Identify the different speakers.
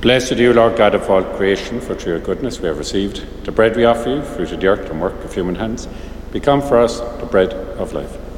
Speaker 1: Blessed are you, Lord God of all creation, for through your goodness we have received the bread we offer you, fruit of the earth and work of human hands. Become for us the bread of life.